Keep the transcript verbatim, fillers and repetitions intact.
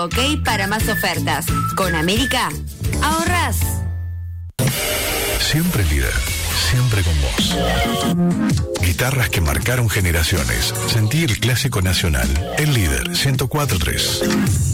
Ok, para más ofertas. Con América, ahorras. Siempre líder, siempre con vos. Guitarras que marcaron generaciones. Sentí el clásico nacional. El líder ciento cuatro punto tres.